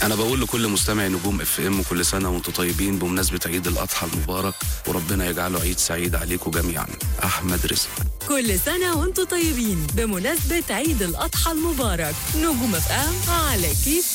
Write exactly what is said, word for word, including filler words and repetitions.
انا بقول لكل مستمع نجوم اف ام كل سنه وانتم طيبين بمناسبه عيد الاضحى المبارك، وربنا يجعله عيد سعيد عليكم جميعا. احمد رزق. كل سنه وانتم طيبين بمناسبه عيد الاضحى المبارك. نجوم اف ام على كيف